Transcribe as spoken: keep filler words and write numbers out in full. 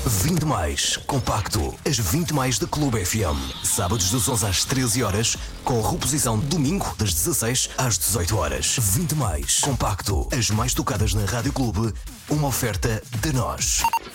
vinte mais compacto. As vinte mais da Clube F M. Sábados dos onze às treze horas, com reposição domingo das dezasseis às dezoito horas. vinte mais compacto. As mais tocadas na Rádio Clube. Uma oferta de nós.